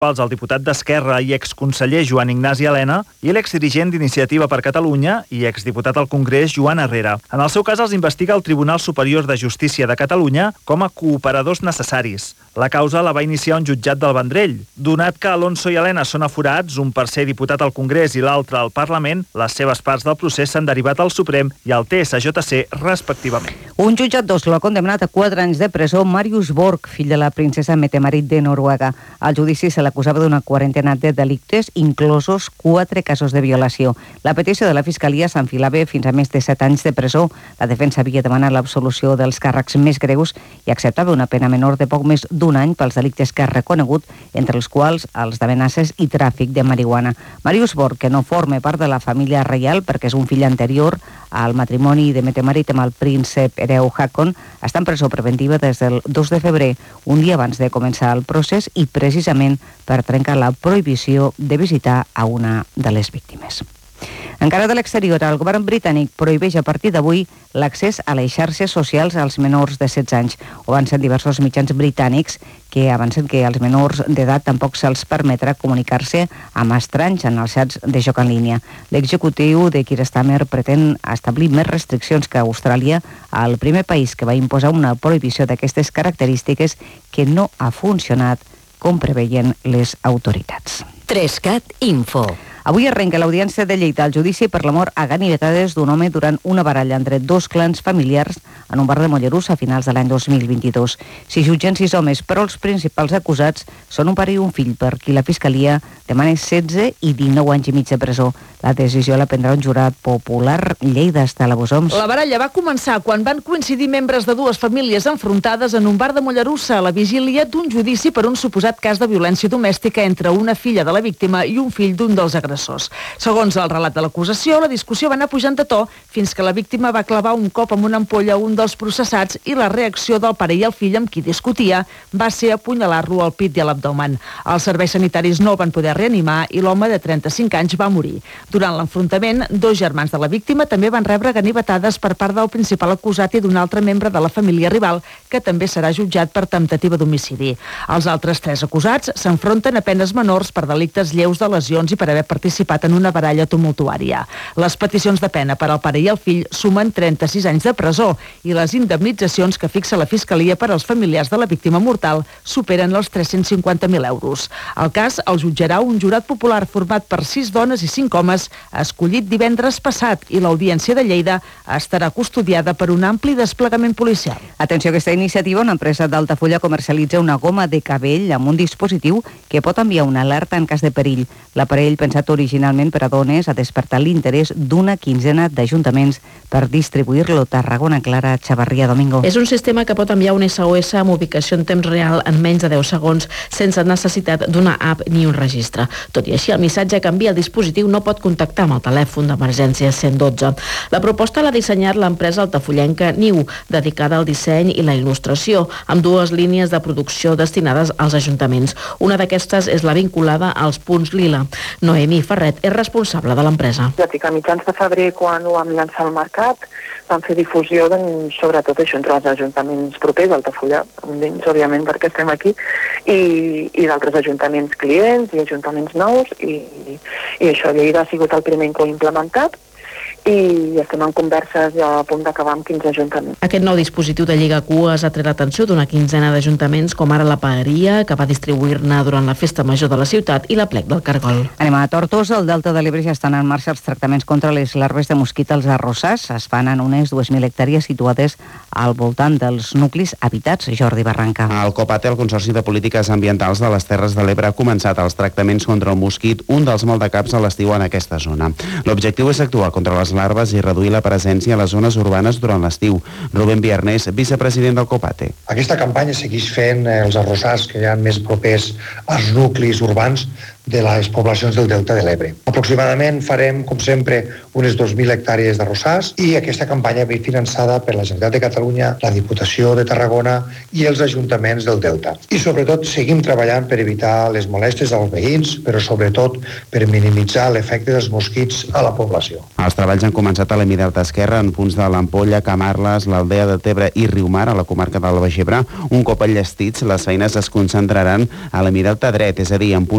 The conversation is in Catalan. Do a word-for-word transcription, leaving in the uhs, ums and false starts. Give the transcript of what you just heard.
el diputat d'Esquerra i exconseller Joan Ignasi Elena i l'exdirigent d'Iniciativa per Catalunya i exdiputat al Congrés Joan Herrera. En el seu cas els investiga el Tribunal Superior de Justícia de Catalunya com a cooperadors necessaris. La causa la va iniciar un jutjat del Vendrell. Donat que Alonso i Elena són aforats, un per ser diputat al Congrés i l'altre al Parlament, les seves parts del procés s'han derivat al Suprem i al T S J C respectivament. Un jutjat d'Oslo ha condemnat a quatre anys de presó Marius Borg, fill de la princesa Mette-Marit de Noruega. Al judici se l'acusava d'una quarantena de delictes, inclosos quatre casos de violació. La petició de la Fiscalia s'enfilava fins a més de set anys de presó. La defensa havia demanat l'absolució dels càrrecs més greus i acceptava una pena menor de poc més d'un any pels delictes que ha reconegut, entre els quals els d'amenaces i tràfic de marihuana. Marius Borg, que no forma part de la família reial perquè és un fill anterior al matrimoni de Mette-Marit amb el príncep hereu Haakon, està en presó preventiva des del dos de febrer, un dia abans de començar el procés i precisament per trencar la prohibició de visitar a una de les víctimes. Encara de l'exterior, el govern britànic prohibeix a partir d'avui l'accés a les xarxes socials als menors de setze anys. Ho van ser diversos mitjans britànics que avancen que als menors d'edat tampoc se'ls permetrà comunicar-se amb estranys en els xats de joc en línia. L'executiu de Keir Starmer pretén establir més restriccions que Austràlia, el primer país que va imposar una prohibició d'aquestes característiques que no ha funcionat com preveien les autoritats. Trescat Info. Avui arrenca l'audiència de Lleida al judici per la mort a ganivetades d'un home durant una baralla entre dos clans familiars en un bar de Mollerussa a finals de l'any dos mil vint-i-dos. S'hi jutgen sis homes, però els principals acusats són un pare i un fill, per qui la Fiscalia demana setze i dinou anys i mig de presó. La decisió la prendrà un jurat popular. Lleida està a la Bosoms. La baralla va començar quan van coincidir membres de dues famílies enfrontades en un bar de Mollerussa a la vigília d'un judici per un suposat cas de violència domèstica entre una filla de la víctima i un fill d'un dels agressors. Segons el relat de l'acusació, la discussió va anar pujant de to fins que la víctima va clavar un cop amb una ampolla a un dels processats i la reacció del pare i el fill amb qui discutia va ser apunyalar-lo al pit i a l'abdomen. Els serveis sanitaris no el van poder reanimar i l'home de trenta-cinc anys va morir. Durant l'enfrontament, dos germans de la víctima també van rebre ganivetades per part del principal acusat i d'un altre membre de la família rival, que també serà jutjat per temptativa d'homicidi. Els altres tres acusats s'enfronten a penes menors per delictes lleus de lesions i per haver participat en una baralla tumultuària. Les peticions de pena per al pare i el fill sumen trenta-sis anys de presó i les indemnitzacions que fixa la Fiscalia per als familiars de la víctima mortal superen els tres-cents cinquanta mil euros. El cas el jutjarà un jurat popular format per sis dones i cinc homes, escollit divendres passat, i l'audiència de Lleida estarà custodiada per un ampli desplegament policial. Atenció a aquesta iniciativa, una empresa d'Altafulla comercialitza una goma de cabell amb un dispositiu que pot enviar una alerta en cas de perill. L'aparell, pensat originalment per a dones, ha despertat l'interès d'una quinzena d'ajuntaments per distribuir-lo. Tarragona, Clara Chavarria Domingo. És un sistema que pot enviar un S O S amb ubicació en temps real en menys de deu segons sense necessitat d'una app ni un registre. Tot i així, el missatge que envia el dispositiu no pot contactar amb el telèfon d'emergència cent dotze. La proposta l'ha dissenyat l'empresa altafullenca Niu, dedicada al disseny i la il·lustració, amb dues línies de producció destinades als ajuntaments. Una d'aquestes és la vinculada als punts lila. Noemí Ferret és responsable de l'empresa. A mitjans de febrer, quan ho vam llançar al mercat, vam fer difusió, doncs, sobretot això, entre els ajuntaments propers, Altafulla, un d'ells, òbviament, perquè estem aquí, i, i d'altres ajuntaments clients i ajuntaments nous, i, i això, Lleida ha sigut el primer que ho ha implementat, i estem en converses a punt d'acabar amb quinze ajuntaments. Aquest nou dispositiu de Lliga Cues ha tret l'atenció d'una quinzena d'ajuntaments, com ara la Paeria, que va distribuir-ne durant la Festa Major de la ciutat, i la Plec del Cargol. Anem a Tortosa. Al Delta de l'Ebre ja estan en marxa els tractaments contra les larves de mosquit als arrossars. Es fan en unes dues mil hectàrees situades al voltant dels nuclis habitats. Jordi Barranca. El COPATE, el Consorci de Polítiques Ambientals de les Terres de l'Ebre, ha començat els tractaments contra el mosquit, un dels maldecaps a l'estiu en aquesta zona. L'objectiu és actuar contra les larves i reduir la presència a les zones urbanes durant l'estiu. Rubén Viernès, vicepresident del COPATE. Aquesta campanya segueix fent els arrossars que hi ha més propers als nuclis urbans de les poblacions del Delta de l'Ebre. Aproximadament farem, com sempre, unes dos mil hectàrees d'arrossars i aquesta campanya ve finançada per la Generalitat de Catalunya, la Diputació de Tarragona i els ajuntaments del Delta. I sobretot seguim treballant per evitar les molèsties als veïns, però sobretot per minimitzar l'efecte dels mosquits a la població. Els treballs han començat a l'Hemidelta Esquerre en punts de l'Ampolla, Camarles, l'Aldea de Tebre i Riumar, a la comarca del Baix Ebre. Un cop enllestits, les feines es concentraran a l'Hemidelta Dret, és a dir, en punts